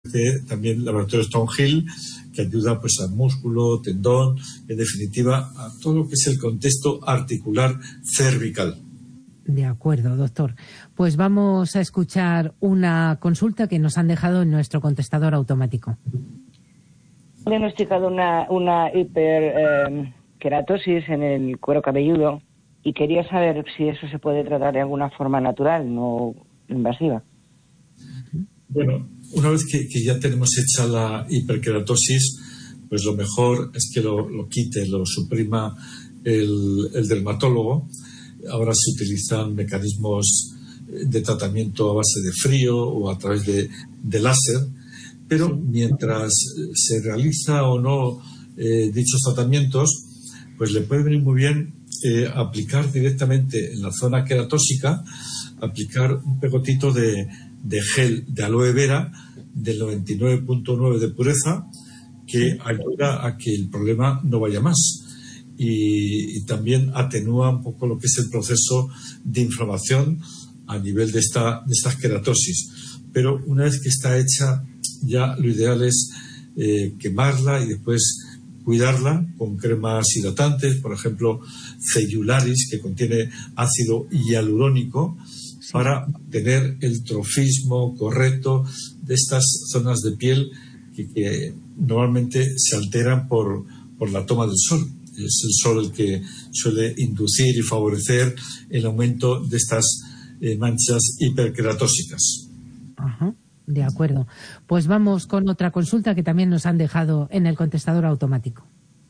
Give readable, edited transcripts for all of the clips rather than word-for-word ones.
también el laboratorio Stonehill, que ayuda pues al músculo, tendón, en definitiva a todo lo que es el contexto articular cervical. De acuerdo, doctor. Pues vamos a escuchar una consulta que nos han dejado en nuestro contestador automático. He diagnosticado una hiperkeratosis en el cuero cabelludo y quería saber si eso se puede tratar de alguna forma natural, no invasiva. Bueno, una vez que ya tenemos hecha la hiperkeratosis, pues lo mejor es que lo quite, lo suprima el dermatólogo. Ahora se utilizan mecanismos de tratamiento a base de frío o a través de láser, pero mientras se realiza o no dichos tratamientos, pues le puede venir muy bien aplicar directamente en la zona queratósica, aplicar un pegotito de gel de aloe vera del 99.9 de pureza, que ayuda a que el problema no vaya más. Y también atenúa un poco lo que es el proceso de inflamación a nivel de estas queratosis. Pero una vez que está hecha, ya lo ideal es quemarla y después cuidarla con cremas hidratantes, por ejemplo, Cellularis, que contiene ácido hialurónico, para tener el trofismo correcto de estas zonas de piel que normalmente se alteran por la toma del sol. Es el sol el que suele inducir y favorecer el aumento de estas manchas hiperkeratósicas. Ajá, de acuerdo. Pues vamos con otra consulta que también nos han dejado en el contestador automático.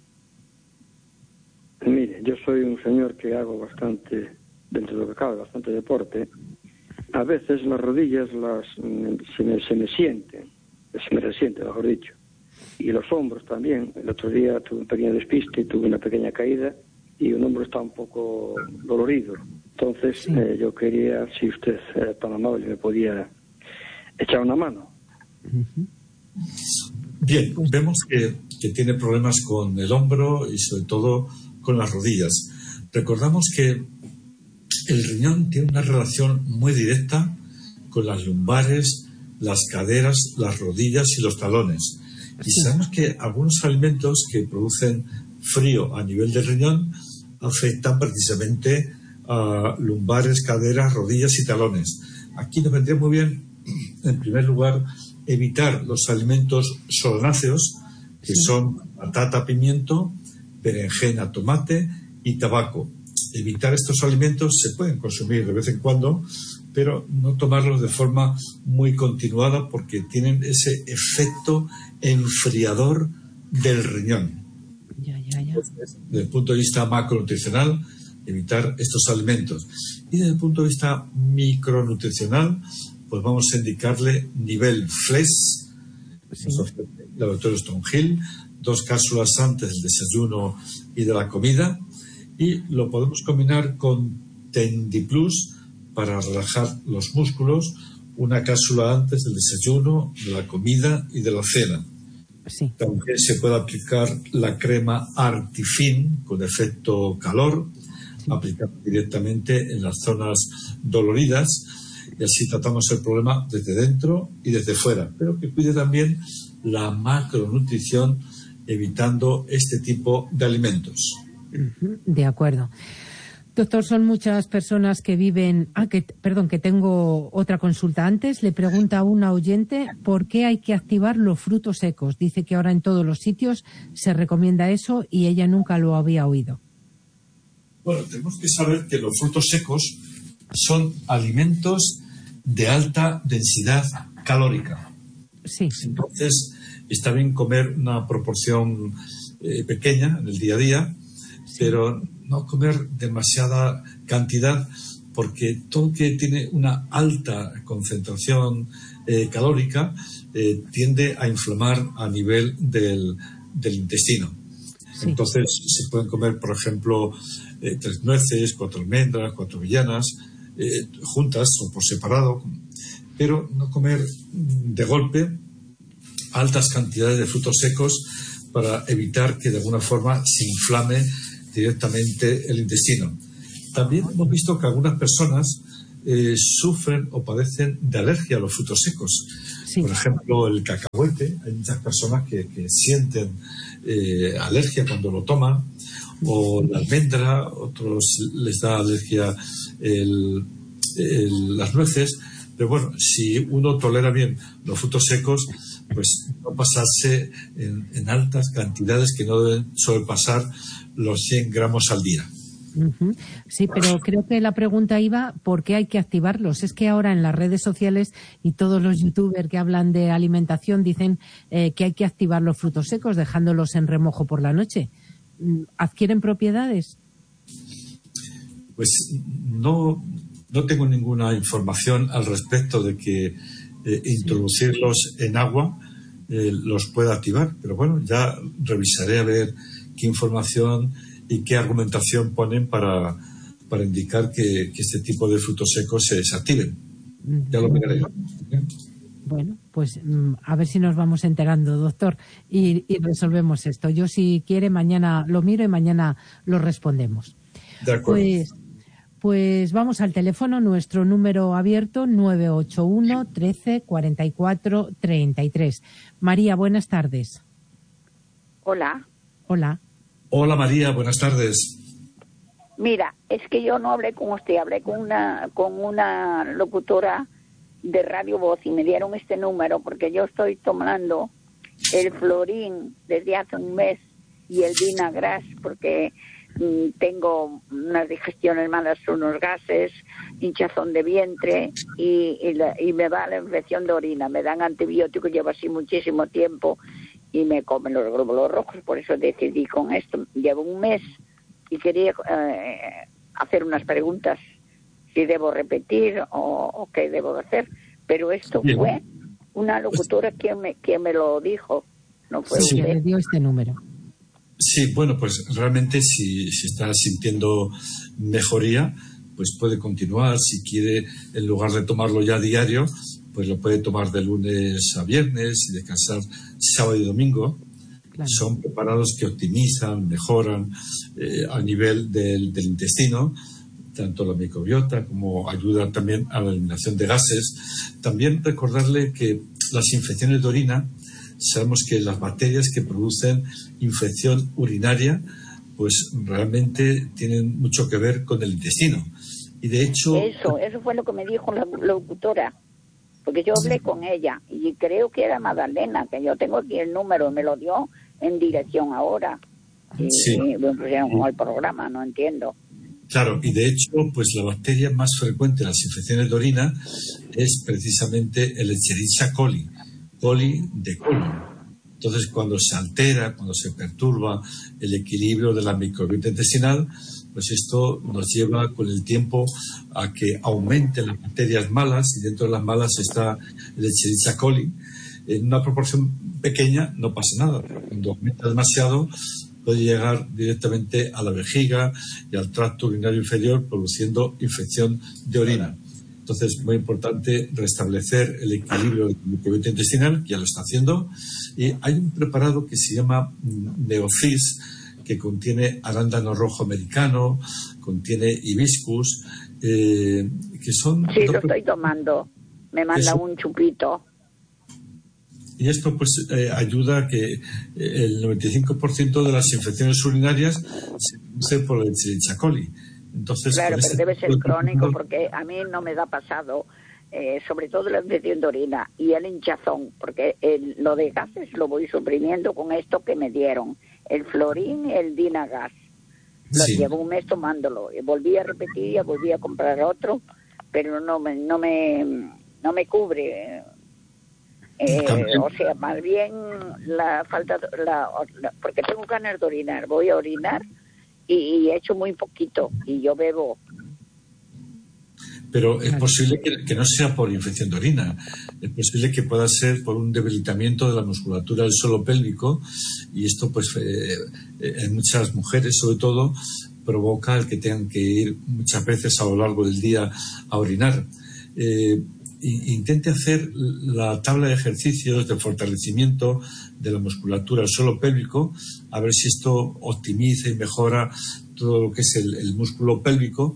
Mire, yo soy un señor que hago bastante, dentro de lo que cabe, bastante deporte. A veces las rodillas se me resienten, mejor dicho. Y los hombros también. El otro día tuve un pequeño despiste, tuve una pequeña caída y un hombro está un poco dolorido. Entonces yo quería, si usted era tan amable, me podía echar una mano. Bien, vemos que tiene problemas con el hombro y sobre todo con las rodillas. Recordamos que el riñón tiene una relación muy directa con las lumbares, las caderas, las rodillas y los talones. Y sabemos que algunos alimentos que producen frío a nivel del riñón afectan precisamente a lumbares, caderas, rodillas y talones. Aquí nos vendría muy bien, en primer lugar, evitar los alimentos solanáceos, que son patata, pimiento, berenjena, tomate y tabaco. Evitar estos alimentos, se pueden consumir de vez en cuando, pero no tomarlos de forma muy continuada porque tienen ese efecto enfriador del riñón. Entonces, desde el punto de vista macronutricional, evitar estos alimentos. Y desde el punto de vista micronutricional, pues vamos a indicarle nivel FLES, laboratorio Stonehill, 2 cápsulas antes del desayuno y de la comida, y lo podemos combinar con Tendiplus para relajar los músculos, 1 cápsula antes del desayuno, de la comida y de la cena. También se puede aplicar la crema Artifin con efecto calor, aplicada directamente en las zonas doloridas, y así tratamos el problema desde dentro y desde fuera, pero que cuide también la macronutrición, evitando este tipo de alimentos. De acuerdo. Doctor, son muchas personas que viven... que tengo otra consulta antes. Le pregunta a una oyente por qué hay que activar los frutos secos. Dice que ahora en todos los sitios se recomienda eso y ella nunca lo había oído. Bueno, tenemos que saber que los frutos secos son alimentos de alta densidad calórica. Sí. Entonces, está bien comer una proporción pequeña en el día a día, pero no comer demasiada cantidad, porque todo que tiene una alta concentración calórica tiende a inflamar a nivel del intestino. Entonces se pueden comer, por ejemplo, 3 nueces, 4 almendras, 4 avellanas, juntas o por separado, pero no comer de golpe altas cantidades de frutos secos para evitar que de alguna forma se inflame directamente el intestino. También hemos visto que algunas personas sufren o padecen de alergia a los frutos secos. Sí. Por ejemplo, el cacahuete, hay muchas personas que sienten alergia cuando lo toman, o la almendra, otros les da alergia las nueces. Pero bueno, si uno tolera bien los frutos secos, pues no pasarse en altas cantidades que no deben sobrepasar los 100 gramos al día. Uh-huh. Sí, pero creo que la pregunta iba ¿por qué hay que activarlos? Es que ahora en las redes sociales y todos los youtubers que hablan de alimentación dicen que hay que activar los frutos secos dejándolos en remojo por la noche. ¿Adquieren propiedades? Pues no tengo ninguna información al respecto de que introducirlos en agua los pueda activar, pero bueno, ya revisaré a ver qué información y qué argumentación ponen para indicar que este tipo de frutos secos se desactiven. Ya lo miraré. Bueno, pues a ver si nos vamos enterando, doctor, y resolvemos esto. Yo, si quiere, mañana lo miro y mañana lo respondemos. De acuerdo. Pues vamos al teléfono, nuestro número abierto, 981 13 44 33. María, buenas tardes. Hola. Hola. Hola María, buenas tardes. Mira, es que yo no hablé con usted, hablé con una locutora de Radio Voz y me dieron este número porque yo estoy tomando el Florín desde hace un mes y el Vinagras porque tengo unas digestiones malas, unos gases, hinchazón de vientre y me va la infección de orina. Me dan antibióticos, llevo así muchísimo tiempo y me comen los glóbulos rojos, por eso decidí con esto. Llevo un mes y quería hacer unas preguntas, si debo repetir o qué debo hacer. Pero esto Bien. Fue una locutora quien me lo dijo, no fue Sí, usted. le dio este número. Sí, bueno, pues realmente si está sintiendo mejoría, pues puede continuar. Si quiere, en lugar de tomarlo ya a diario, pues lo puede tomar de lunes a viernes y descansar sábado y domingo. Claro. Son preparados que optimizan, mejoran a nivel del intestino, tanto la microbiota como ayudan también a la eliminación de gases. También recordarle que las infecciones de orina, sabemos que las bacterias que producen infección urinaria, pues realmente tienen mucho que ver con el intestino. Y de hecho... Eso fue lo que me dijo la locutora, porque yo hablé con ella y creo que era Magdalena, que yo tengo aquí el número, me lo dio en dirección ahora. Sí. Y me pusieron como el programa, no entiendo. Claro, y de hecho, pues la bacteria más frecuente en las infecciones de orina es precisamente el Escherichia coli de colon. Entonces, cuando se altera, cuando se perturba el equilibrio de la microbiota intestinal, pues esto nos lleva con el tiempo a que aumenten las bacterias malas, y dentro de las malas está el Escherichia coli. En una proporción pequeña no pasa nada, pero cuando aumenta demasiado puede llegar directamente a la vejiga y al tracto urinario inferior, produciendo infección de orina. Entonces, muy importante restablecer el equilibrio del microbiota intestinal, que ya lo está haciendo. Y hay un preparado que se llama Neofis, que contiene arándano rojo americano, contiene hibiscus, que son... Sí, lo estoy tomando. Me manda un chupito. Y esto pues ayuda a que el 95% de las infecciones urinarias se producen por el Escherichia coli. Entonces, claro, pero debe ser crónico porque a mí no me da pasado, sobre todo la infección de orina y el hinchazón, porque lo de gases lo voy suprimiendo con esto que me dieron, el Florín y el Dinagas. Lo llevo un mes tomándolo. Volví a repetir, volví a comprar otro, pero no me cubre. O sea, más bien la falta, porque tengo ganas de orinar, voy a orinar y he hecho muy poquito y yo bebo. Pero es posible que no sea por infección de orina, es posible que pueda ser por un debilitamiento de la musculatura del suelo pélvico, y esto pues en muchas mujeres sobre todo provoca el que tengan que ir muchas veces a lo largo del día a orinar. intente hacer la tabla de ejercicios de fortalecimiento de la musculatura del suelo pélvico, a ver si esto optimiza y mejora todo lo que es el músculo pélvico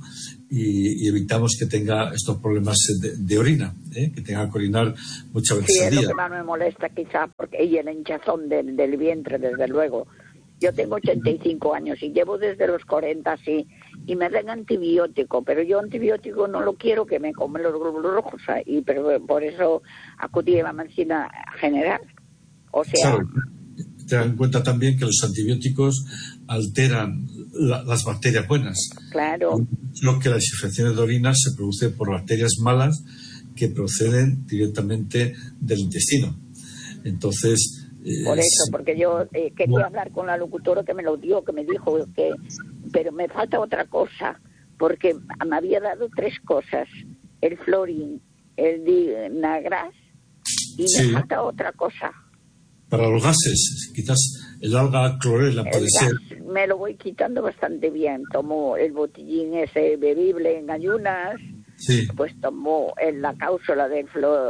y evitamos que tenga estos problemas de orina, que tenga que orinar muchas veces al día. Sí, es lo que más me molesta quizá, porque y el hinchazón del vientre, desde luego. Yo tengo 85 años y llevo desde los 40 así, y me dan antibiótico, pero yo antibiótico no lo quiero, que me comen los glóbulos rojos, pero por eso acudí a la medicina general. O sea... Claro, ten en cuenta también que los antibióticos alteran las bacterias buenas. Claro. Lo que las infecciones de orina se producen por bacterias malas que proceden directamente del intestino. Entonces... Por eso, porque yo quería hablar con la locutora que me lo dio, que me dijo que... Pero me falta otra cosa, porque me había dado 3 cosas. El florín, el dinagras y me falta otra cosa. Para los gases, quizás el alga clorela puede ser. Me lo voy quitando bastante bien. Tomo el botellín ese bebible en ayunas, pues tomo la cápsula del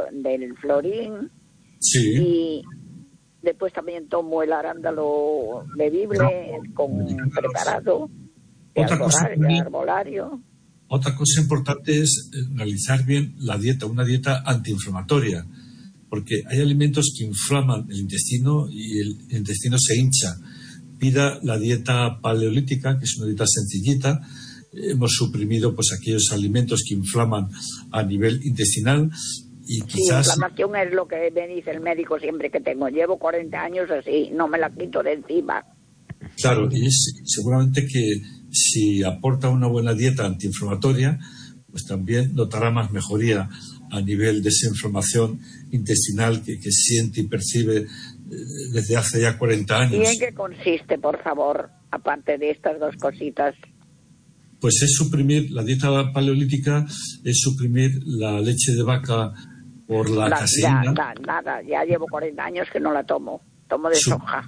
florín y... Después también tomo el arándano bebible preparado de arbolario. Otra cosa importante es realizar bien la dieta, una dieta antiinflamatoria, porque hay alimentos que inflaman el intestino y el intestino se hincha. Pida la dieta paleolítica, que es una dieta sencillita. Hemos suprimido pues aquellos alimentos que inflaman a nivel intestinal. Y quizás... Sí, inflamación es lo que me dice el médico siempre que tengo. Llevo 40 años así, no me la quito de encima. Claro, y seguramente que si aporta una buena dieta antiinflamatoria, pues también notará más mejoría a nivel de esa inflamación intestinal que siente y percibe desde hace ya 40 años. ¿Y en qué consiste, por favor, aparte de estas 2 cositas? Pues es suprimir, la dieta paleolítica es suprimir la leche de vaca por la caseína. Nada, ya llevo 40 años que no la tomo de soja.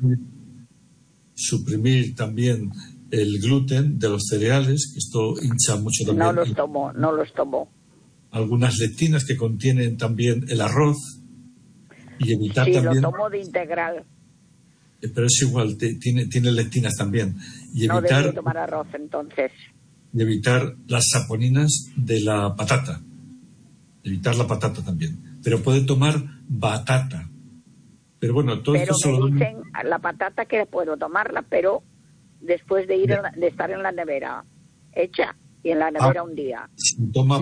Suprimir también el gluten de los cereales, que esto hincha mucho también. No los tomo. Algunas lectinas que contienen también el arroz y evitar también... Sí, lo tomo de integral. Pero es igual, tiene lectinas también. Y no evitar, debo tomar arroz entonces. Y evitar las saponinas de la patata. Evitar la patata también. Pero puede tomar batata. Pero bueno, todo esto me dicen la patata que puedo tomarla, pero después de de estar en la nevera hecha y en la nevera un día. Si toma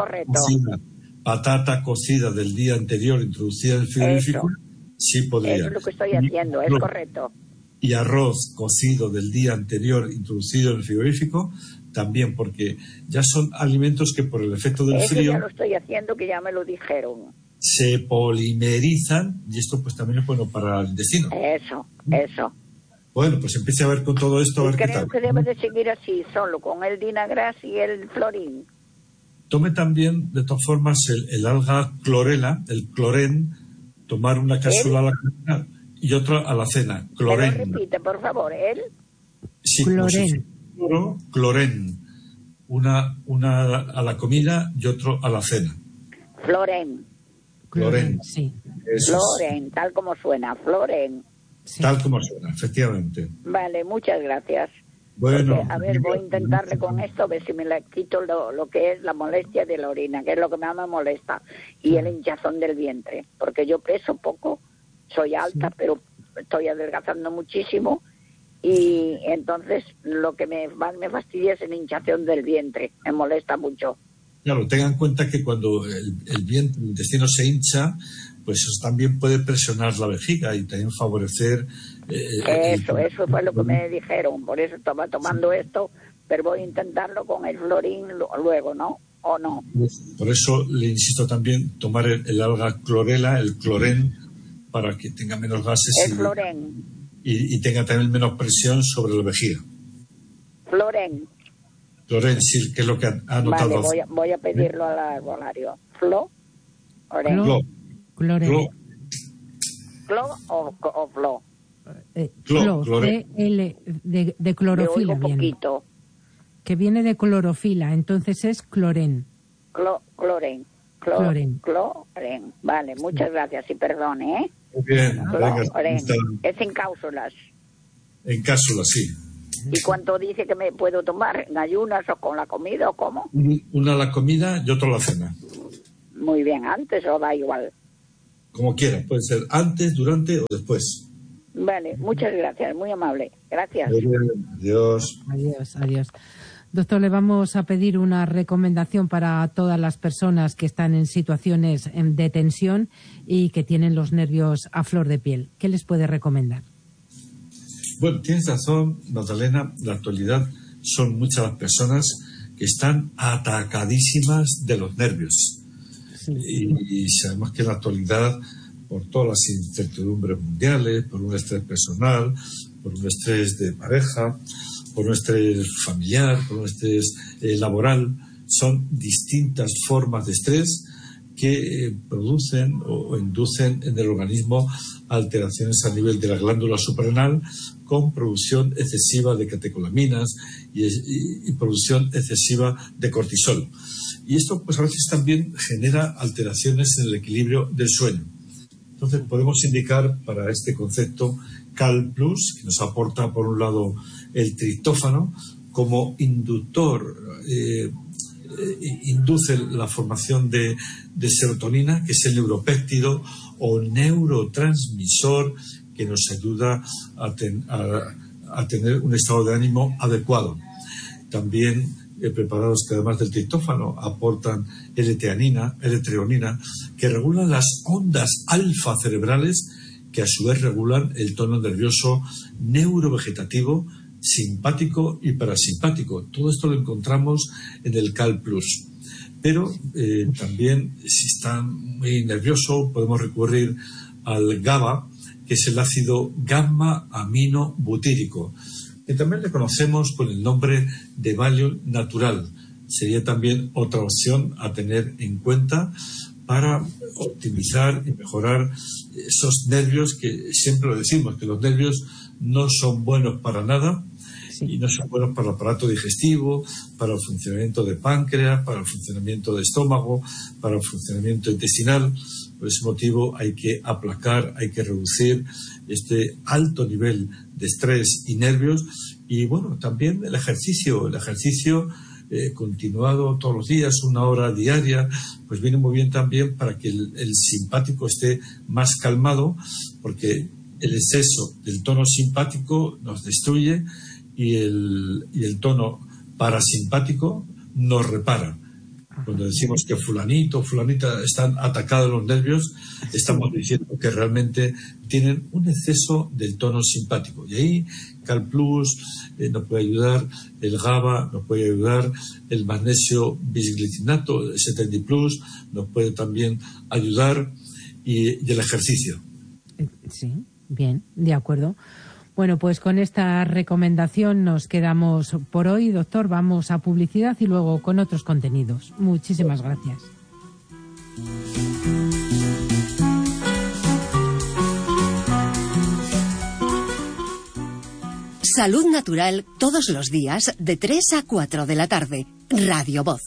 patata cocida del día anterior introducida en el frigorífico, sí podría. Eso es lo que estoy haciendo, es correcto. Y arroz cocido del día anterior introducido en el frigorífico, también, porque ya son alimentos que por el efecto del frío... ya lo estoy haciendo, que ya me lo dijeron. Se polimerizan y esto pues también es bueno para el intestino. Eso. Bueno, pues empiece a ver con todo esto, a ver qué tal. Creo que debe de seguir así, solo con el dinagras y el florín. Tome también, de todas formas, el alga clorela, el clorén, tomar una cápsula a la comida y otra a la cena. Clorén. ¿Me lo repite, por favor, él? Sí, clorén. Clorén. Una a la comida y otro a la cena. Clorén. Sí. Floren, tal como suena, Floren. Sí. Tal como suena, efectivamente. Vale, muchas gracias. Bueno. Porque, a ver, voy a intentarle con esto, a ver si me le quito lo que es la molestia de la orina, que es lo que más me molesta, y el hinchazón del vientre. Porque yo peso poco, soy alta, pero estoy adelgazando muchísimo, y entonces lo que más me fastidia es la hinchazón del vientre, me molesta mucho. Claro, tengan en cuenta que cuando el intestino se hincha, pues eso también puede presionar la vejiga y también favorecer... Eso fue lo que me dijeron, por eso estaba tomando esto, pero voy a intentarlo con el florín luego, ¿no? ¿O no? Por eso le insisto también tomar el alga clorela, el clorén, para que tenga menos gases. El florén. Y tenga también menos presión sobre la vejiga. Florén, sí, que es lo que ha notado. Vale, voy a pedirlo al arbolario. ¿Clorén o flo? De clorofila viene. Poquito. Que viene de clorofila, entonces es clorén. Clorén. Cloren. Cloren. Vale, muchas gracias y perdone, ¿eh? Muy bien. Cloren. Es en cápsulas. En cápsulas, sí. ¿Y cuánto dice que me puedo tomar? ¿En ayunas o con la comida o cómo? Una a la comida y otra a la cena. Muy bien, ¿antes o da igual? Como quiera, puede ser antes, durante o después. Vale, muchas gracias, muy amable. Gracias. Adiós. Adiós. Doctor, le vamos a pedir una recomendación para todas las personas que están en situaciones de tensión y que tienen los nervios a flor de piel. ¿Qué les puede recomendar? Bueno, tienes razón, Magdalena. En la actualidad son muchas las personas que están atacadísimas de los nervios. Sí. Y sabemos que en la actualidad, por todas las incertidumbres mundiales, por un estrés personal, por un estrés de pareja, por un estrés familiar, por un estrés laboral, son distintas formas de estrés que producen o inducen en el organismo alteraciones a nivel de la glándula suprarrenal con producción excesiva de catecolaminas y producción excesiva de cortisol. Y esto pues a veces también genera alteraciones en el equilibrio del sueño. Entonces podemos indicar para este concepto Cal Plus, que nos aporta por un lado el triptófano como inductor, induce la formación de serotonina, que es el neuropéptido o neurotransmisor que nos ayuda a tener un estado de ánimo adecuado. También preparados que además del triptófano aportan L-treonina, que regulan las ondas alfa cerebrales, que a su vez regulan el tono nervioso neurovegetativo, simpático y parasimpático. Todo esto lo encontramos en el Cal Plus. Pero también, si está muy nervioso, podemos recurrir al GABA, que es el ácido gamma-aminobutírico, que también le conocemos con el nombre de Valium natural. Sería también otra opción a tener en cuenta para optimizar y mejorar esos nervios, que siempre lo decimos, que los nervios no son buenos para nada. Sí. Y no son buenos para el aparato digestivo, para el funcionamiento de páncreas, para el funcionamiento de estómago, para el funcionamiento intestinal. Por ese motivo hay que aplacar, hay que reducir este alto nivel de estrés y nervios. Y bueno, también el ejercicio continuado todos los días, 1 hora diaria, pues viene muy bien también para que el simpático esté más calmado, porque el exceso del tono simpático nos destruye y el tono parasimpático nos repara. Cuando decimos que fulanito o fulanita están atacados los nervios, estamos diciendo que realmente tienen un exceso del tono simpático. Y ahí Cal Plus nos puede ayudar, el GABA nos puede ayudar, el magnesio bisglicinato, el 70 Plus nos puede también ayudar y el ejercicio. Sí, bien, de acuerdo. Bueno, pues con esta recomendación nos quedamos por hoy, doctor. Vamos a publicidad y luego con otros contenidos. Muchísimas gracias. Salud Natural todos los días de 3 a 4 de la tarde. Radio Voz.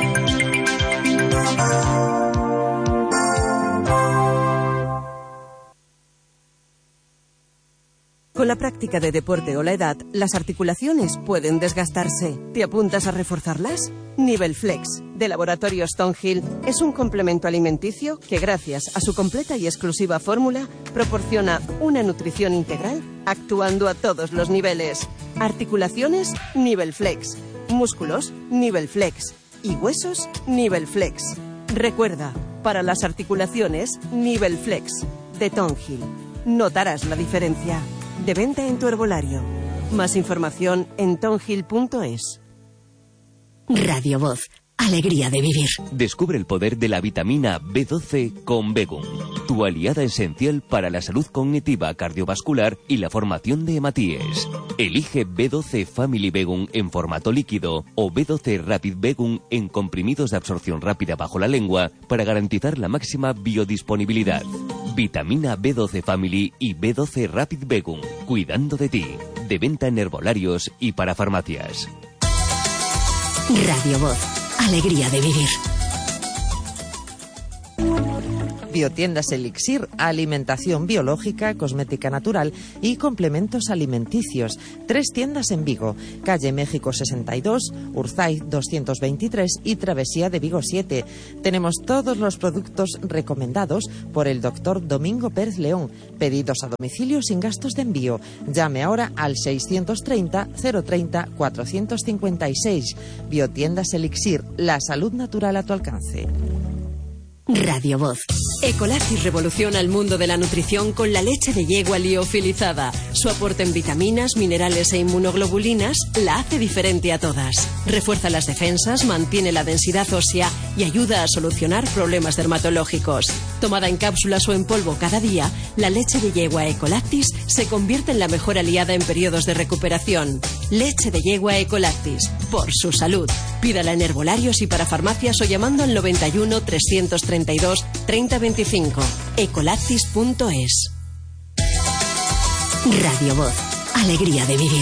Con la práctica de deporte o la edad, las articulaciones pueden desgastarse. ¿Te apuntas a reforzarlas? Nivelflex, de Laboratorios Stonehill, es un complemento alimenticio que, gracias a su completa y exclusiva fórmula, proporciona una nutrición integral actuando a todos los niveles. Articulaciones, Nivelflex. Músculos, Nivelflex. Y huesos, Nivelflex. Recuerda, para las articulaciones, Nivelflex, de Stonehill. Notarás la diferencia. De venta en tu herbolario. Más información en tonhill.es. Radio Voz. Alegría de vivir. Descubre el poder de la vitamina B12 con Begum, tu aliada esencial para la salud cognitiva, cardiovascular y la formación de hematíes. Elige B12 Family Begum en formato líquido o B12 Rapid Begum en comprimidos de absorción rápida bajo la lengua para garantizar la máxima biodisponibilidad. Vitamina B12 Family y B12 Rapid Begum, cuidando de ti. De venta en herbolarios y para farmacias. Radio Voz. Alegría de vivir. Biotiendas Elixir, alimentación biológica, cosmética natural y complementos alimenticios. 3 tiendas en Vigo, calle México 62, Urzaiz 223 y Travesía de Vigo 7. Tenemos todos los productos recomendados por el doctor Domingo Pérez León. Pedidos a domicilio sin gastos de envío. Llame ahora al 630 030 456. Biotiendas Elixir, la salud natural a tu alcance. Radio Voz. Ecolactis revoluciona el mundo de la nutrición con la leche de yegua liofilizada. Su aporte en vitaminas, minerales e inmunoglobulinas la hace diferente a todas. Refuerza las defensas, mantiene la densidad ósea y ayuda a solucionar problemas dermatológicos. Tomada en cápsulas o en polvo cada día, la leche de yegua Ecolactis se convierte en la mejor aliada en periodos de recuperación. Leche de yegua Ecolactis, por su salud. Pídala en herbolarios y para farmacias o llamando al 91 332 3025. Ecolactis.es. Radio Voz. Alegría de vivir.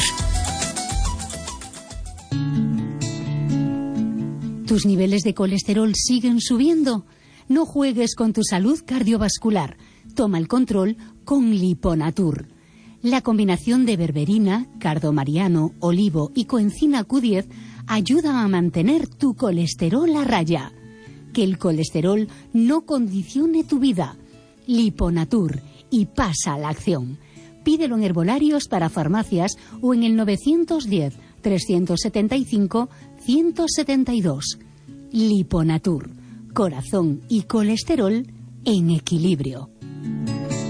¿Tus niveles de colesterol siguen subiendo? No juegues con tu salud cardiovascular. Toma el control con Liponatur. La combinación de berberina, cardomariano, olivo y coenzima Q10 ayuda a mantener tu colesterol a raya. Que el colesterol no condicione tu vida. Liponatur, y pasa a la acción. Pídelo en herbolarios para farmacias o en el 910 375 172. Liponatur, corazón y colesterol en equilibrio.